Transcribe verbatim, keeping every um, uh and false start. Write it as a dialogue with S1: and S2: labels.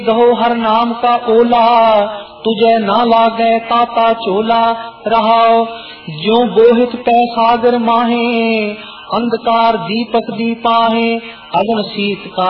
S1: दहो हर नाम का ओला, तुझे ना लागे ताता चोला। रहाओ ज्यों बोहित पै सागर माहे, अंधकार दीपक दीपाहे, अगन शीत का